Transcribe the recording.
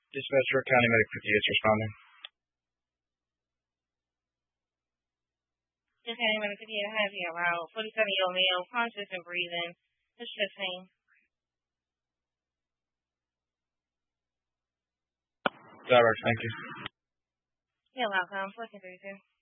Dispatcher County Medic 58 responding. Okay, I'm going to continue to have you about 47-year-old male, conscious and breathing. Just 15. Direct, thank you. You're welcome. 1432.